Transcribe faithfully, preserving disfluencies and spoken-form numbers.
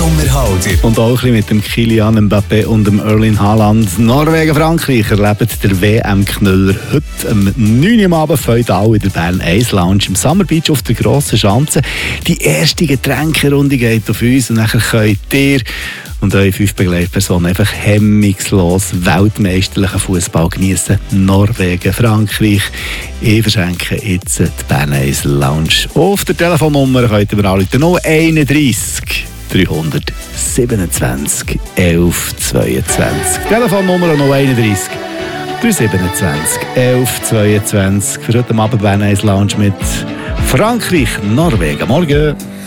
Sommerhalter. Und auch ein bisschen mit dem Kylian Mbappé und dem Erling Haaland. Norwegen, Frankreich erleben der W M-Knüller heute um neun Uhr am Abend feudal in der Bern eins Lounge im Summer Beach auf der grossen Schanze. Die erste Getränkerunde geht auf uns und dann könnt ihr und eure fünf Begleitpersonen einfach hemmungslos weltmeisterlichen Fußball genießen. Norwegen, Frankreich. Ich verschenke jetzt die Bern eins Lounge. Auf der Telefonnummer könnt ihr anrufen null einunddreißig dreihundertsiebenundzwanzig elf zweiundzwanzig. Telefonnummer null einunddreißig dreihundertsiebenundzwanzig elf zweiundzwanzig. Für heute Abend Bern eins Lounge mit Frankreich, Norwegen. Morgen.